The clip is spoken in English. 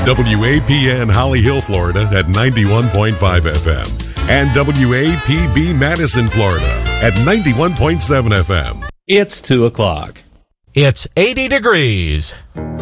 WAPN Holly Hill, Florida at 91.5 FM and WAPB Madison, Florida at 91.7 FM. It's 2 o'clock. It's 80 degrees.